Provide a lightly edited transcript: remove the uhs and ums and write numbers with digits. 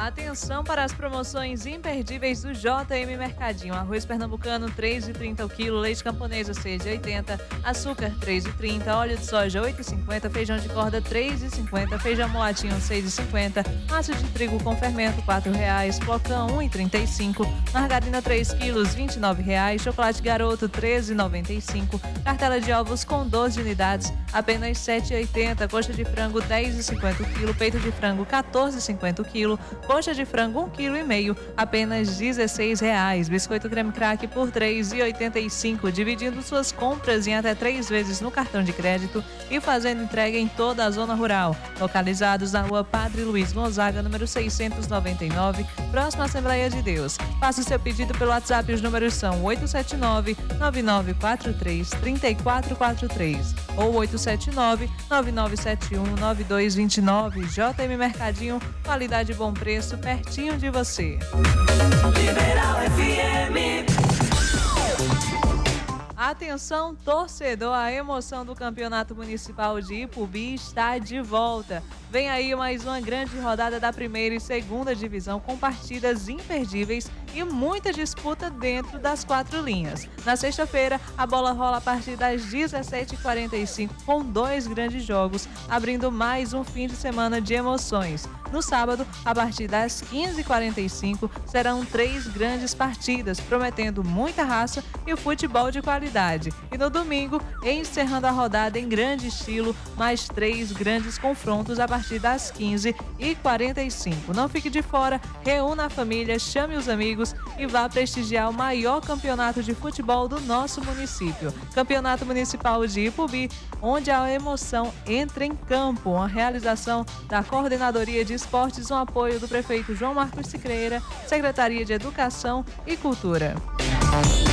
Atenção para as promoções imperdíveis do JM Mercadinho. Arroz pernambucano, R$ 3,30 o quilo. Leite camponesa, R$ 6,80. Açúcar, R$ 3,30. Óleo de soja, R$ 8,50. Feijão de corda, R$ 3,50. Feijão mulatinho, R$ 6,50. Massa de trigo com fermento, R$ 4,00. Flocão, R$ 1,35. Margarina, 3 quilos, R$ 29,00. Chocolate Garoto, R$ 13,95. Cartela de ovos com 12 unidades, apenas R$ 7,80. Coxa de frango, R$ 10,50 o quilo. Peito de frango, R$ 14,50 o quilo. Coxa de frango, 1,5 kg, apenas R$ 16,00. Biscoito creme crack por R$ 3,85, dividindo suas compras em até 3 vezes no cartão de crédito e fazendo entrega em toda a zona rural. Localizados na rua Padre Luiz Gonzaga, número 699, próximo à Assembleia de Deus. Faça o seu pedido pelo WhatsApp, os números são 879-9943-3443 ou 879-9971-9229. JM Mercadinho, qualidade e bom preço, pertinho de você. Liberal FM. Atenção, torcedor, a emoção do Campeonato Municipal de Ipubi está de volta. Vem aí mais uma grande rodada da primeira e segunda divisão com partidas imperdíveis e muita disputa dentro das 4 linhas. Na sexta-feira, a bola rola a partir das 17h45 com 2 grandes jogos, abrindo mais um fim de semana de emoções. No sábado, a partir das 15h45, serão 3 grandes partidas, prometendo muita raça e futebol de qualidade. E no domingo, encerrando a rodada em grande estilo, mais 3 grandes confrontos a partir das 15h45. Não fique de fora, reúna a família, chame os amigos e vá prestigiar o maior campeonato de futebol do nosso município. Campeonato Municipal de Ipubi, onde a emoção entra em campo. Uma realização da Coordenadoria de Esportes, um apoio do prefeito João Marcos Sicreira, Secretaria de Educação e Cultura.